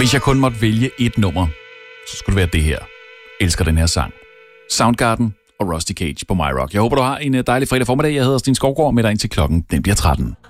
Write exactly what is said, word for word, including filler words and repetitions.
Hvis jeg kun måtte vælge et nummer, så skulle det være det her. Elsker den her sang. Soundgarden og Rusty Cage på My Rock. Jeg håber, du har en dejlig fredag formiddag. Jeg hedder Sten Skovgaard med dig indtil klokken. Den bliver tretten.